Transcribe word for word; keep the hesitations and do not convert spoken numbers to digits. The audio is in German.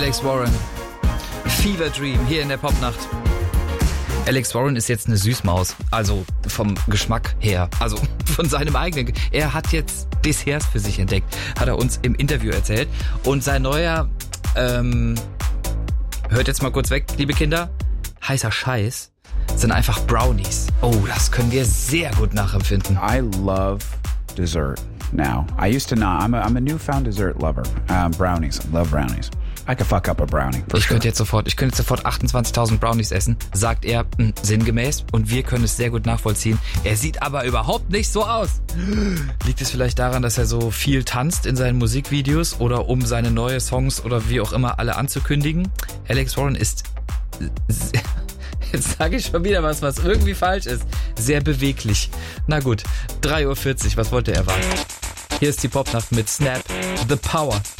Alex Warren. Fever Dream hier in der Popnacht. Alex Warren ist jetzt eine Süßmaus, also vom Geschmack her, also von seinem eigenen. Er hat jetzt Desserts für sich entdeckt, hat er uns im Interview erzählt. Und sein neuer, ähm, hört jetzt mal kurz weg, liebe Kinder, heißer Scheiß sind einfach Brownies. Oh, das können wir sehr gut nachempfinden. I love dessert now. I used to not. I'm a, I'm a newfound dessert lover. Um, brownies. I love brownies. I could fuck up a brownie. Ich sure. könnte jetzt sofort, ich könnte jetzt sofort achtundzwanzigtausend Brownies essen, sagt er mh, sinngemäß, und wir können es sehr gut nachvollziehen. Er sieht aber überhaupt nicht so aus. Liegt es vielleicht daran, dass er so viel tanzt in seinen Musikvideos oder um seine neue Songs oder wie auch immer alle anzukündigen? Alex Warren ist, jetzt sage ich schon wieder was, was irgendwie falsch ist, sehr beweglich. Na gut, drei Uhr vierzig, was wollte er erwarten? Hier ist die Popnacht mit Snap, The Power.